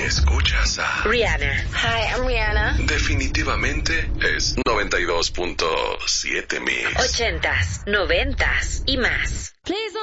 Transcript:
Escuchas a Rihanna. Hi, I'm Rihanna. Definitivamente es 92.7 Mix. 80s, 90s y más. Please